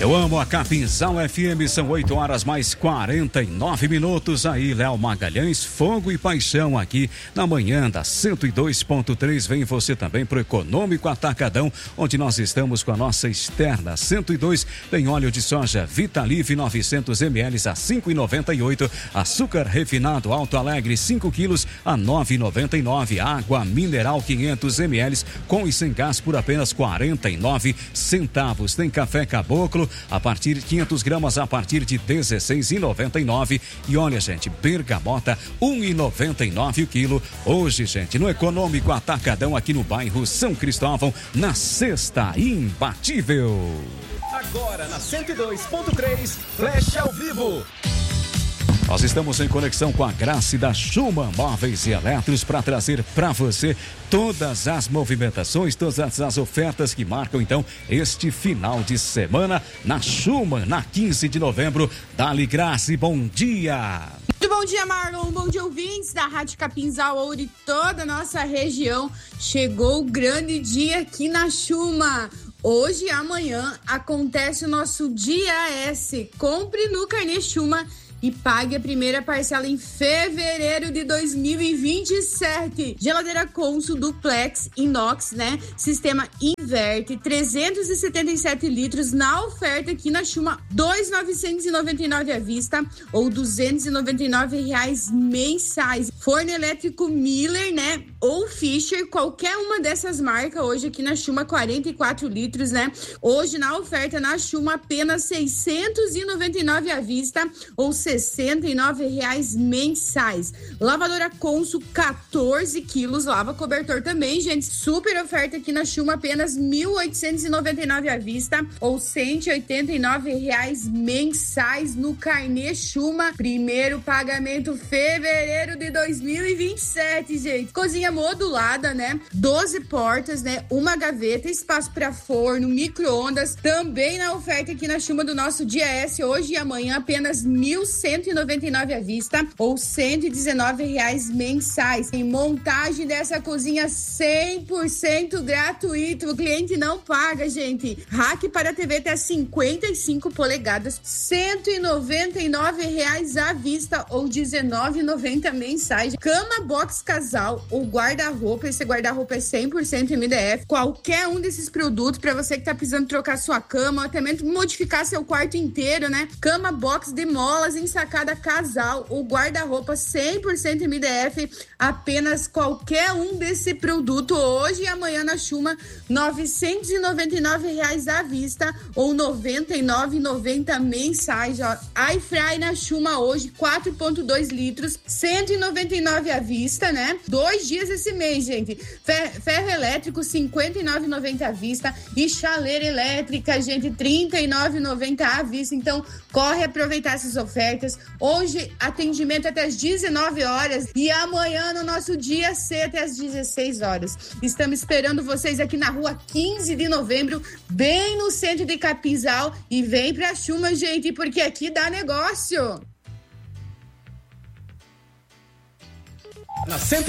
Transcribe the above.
Eu amo a Capinzal FM, são 8 horas mais 49 minutos. Aí, Léo Magalhães, fogo e paixão aqui na manhã da 102.3. Vem você também pro Econômico Atacadão, onde nós estamos com a nossa externa 102. Tem óleo de soja Vitalive 900 ml a 5,98. Açúcar refinado Alto Alegre 5 quilos a 9,99. Água mineral 500 ml com e sem gás por apenas 49 centavos. Tem café Caboclo a partir de 500 gramas a partir de 16,99. E olha, gente, bergamota 1,99 o quilo. Hoje, gente, no Econômico Atacadão aqui no bairro São Cristóvão, na Sexta Imbatível. Agora na 102.3, Flash ao vivo. Nós estamos em conexão com a Grace da Schumann Móveis e Eletros para trazer para você todas as movimentações, todas as ofertas que marcam então este final de semana na Schumann, na 15 de novembro. Dali, Grace, bom dia! Muito bom dia, Marlon, bom dia, ouvintes da Rádio Capinzal Ouro e toda a nossa região. Chegou o grande dia aqui na Schumann. Hoje e amanhã acontece o nosso Dia S. Compre no Carnê Schumann e pague a primeira parcela em fevereiro de 2027. Geladeira Consul Duplex Inox, né? Sistema inverte, 377 litros na oferta aqui na Schumann, 2.999 à vista ou R$299 mensais. Forno elétrico Miller, né? Ou Fischer, qualquer uma dessas marcas hoje aqui na Schumann, 44 litros, né? Hoje na oferta na Schumann apenas R$699 à vista ou R$69 mensais. Lavadora Consul 14 quilos, lava cobertor também, gente. Super oferta aqui na Schumann, apenas R$1.899 à vista ou R$189 mensais no Carnê Schumann. Primeiro pagamento fevereiro de 2027, gente. Cozinha modulada, né? 12 portas, né? Uma gaveta, espaço para forno, micro-ondas. Também na oferta aqui na Schumann do nosso Dia S, hoje e amanhã, apenas R$1.199 à vista ou R$119 mensais. Em montagem dessa cozinha 100% gratuito. O cliente não paga, gente. Rack para TV até 55 polegadas, R$199 à vista ou R$19,90 mensais. Cama box casal ou guarda-roupa. Esse guarda-roupa é 100% MDF. Qualquer um desses produtos para você que tá precisando trocar sua cama ou até mesmo modificar seu quarto inteiro, né? Cama box de molas ensacada casal ou guarda-roupa 100% MDF, apenas qualquer um desse produto hoje e amanhã na Schumann, R$999 à vista ou R$99,90 mensais. Air fry na Schumann hoje 4,2 litros, R$199 à vista, né? 2 dias esse mês, gente. Ferro elétrico R$59,90 à vista e chaleira elétrica, gente, R$39,90 à vista. Então corre aproveitar essas ofertas. Hoje, atendimento até às 19 horas e amanhã no nosso Dia C até às 16 horas. Estamos esperando vocês aqui na rua 15 de novembro, bem no centro de Capinzal, e vem pra Schumann, gente, porque aqui dá negócio. Na 102.